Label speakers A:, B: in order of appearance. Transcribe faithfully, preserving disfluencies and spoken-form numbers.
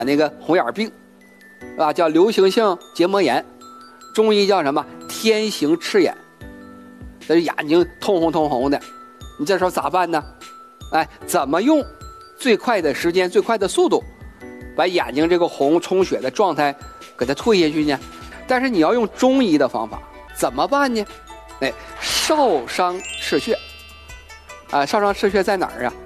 A: 那个红眼病，啊，叫流行性结膜炎，中医叫什么？天行赤眼，这眼睛通红通红的，你这时候咋办呢？哎，怎么用最快的时间、最快的速度，把眼睛这个红充血的状态给它退下去呢？但是你要用中医的方法，怎么办呢？哎，少商赤血，啊，少商赤血在哪儿啊？